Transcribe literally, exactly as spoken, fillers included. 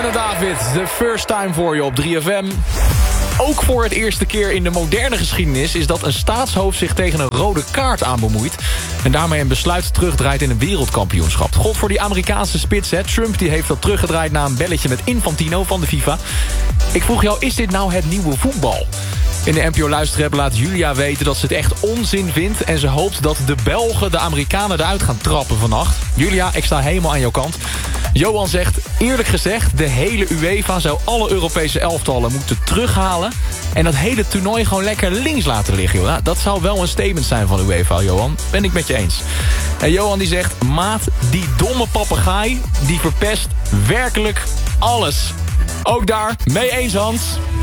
en David, the first time voor je op drie F M. Ook voor het eerste keer in de moderne geschiedenis is dat een staatshoofd zich tegen een rode kaart aan bemoeit. En daarmee een besluit terugdraait in een wereldkampioenschap. God voor die Amerikaanse spits, hè. Trump die heeft dat teruggedraaid na een belletje met Infantino van de FIFA. Ik vroeg jou, is dit nou het nieuwe voetbal? In de N P O Luisterapp laat Julia weten dat ze het echt onzin vindt. En ze hoopt dat de Belgen de Amerikanen eruit gaan trappen vannacht. Julia, ik sta helemaal aan jouw kant. Johan zegt, eerlijk gezegd, de hele UEFA zou alle Europese elftallen moeten terughalen. En dat hele toernooi gewoon lekker links laten liggen. Joh. Dat zou wel een statement zijn van UEFA, Johan. Ben ik met je eens. En Johan die zegt, maat, die domme papegaai, die verpest werkelijk alles. Ook daar, mee eens Hans.